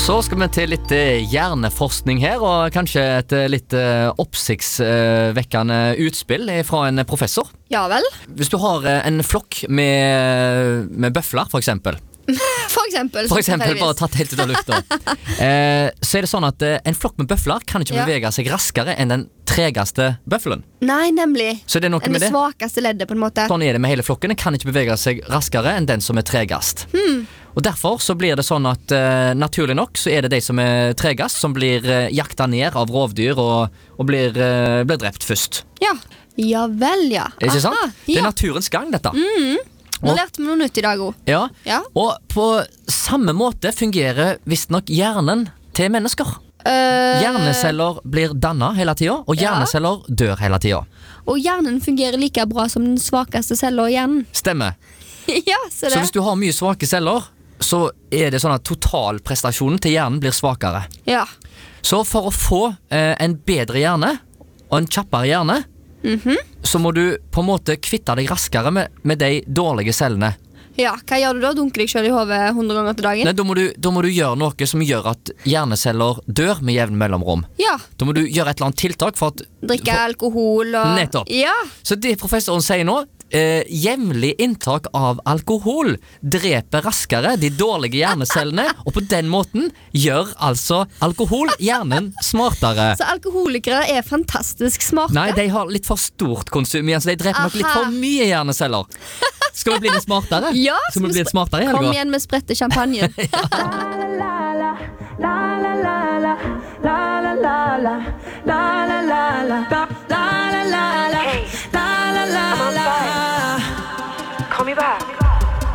Så skal vi til litt hjerneforskning her, og kanskje et litt oppsiktsvekkende utspill fra en professor. Ja vel. Hvis du har en flokk med bøfler, for eksempel. For eksempel, bare tatt helt ut av lufta. Så det sånn at en flokk med bøfler kan ikke bevege seg raskere enn den tregeste bøffelen. Nei, nemlig. Så det er noe med det. Svakeste leddet på en måte. Sånn er det med hele flokken. Den kan ikke bevege seg raskere enn den som er tregest. Og derfor så blir det sånn at naturlig nok så er det de som er tregest som blir jakta ned av rovdyr og blir drept først. Ja vel, ja. Ikke sant? Det er naturens gang, dette. Nå lærte vi noe nytt i dag også. Ja. Og på samme måte fungerer visstnok hjernen til mennesker. Hjerneceller blir dannet hele tiden, og hjerneceller dør hele tiden. Og hjernen fungerer like bra som den svakeste cellen i hjernen. Stemmer. Så hvis du har mye svake celler, så er det sånn at totalprestasjonen til hjernen blir svakere. Så for å få en bedre hjerne og en kjappere hjerne, så må du på en måte kvitte deg raskere med de dårlige cellene. Hva gjør du da? Dunker deg selv i hodet 100 ganger til dagen? Nei, da må du gjøre noe som gjør at hjerneceller dør med jevn mellomrom. Da må du gjøre et eller annet tiltak for at drikke alkohol og... Nettopp. Så det professoren sier nå, jevnlig inntak av alkohol dreper raskere de dårlige hjernecellene, og på den måten gjør altså alkohol hjernen smartere. Så alkoholikere er fantastisk smarte? Nei, de har litt for stort konsum, så de dreper nok litt for mye hjerneceller. Skal vi bli litt smartere? Ja, skal vi bli litt smartere i helga? Kom igjen med sprette champagne.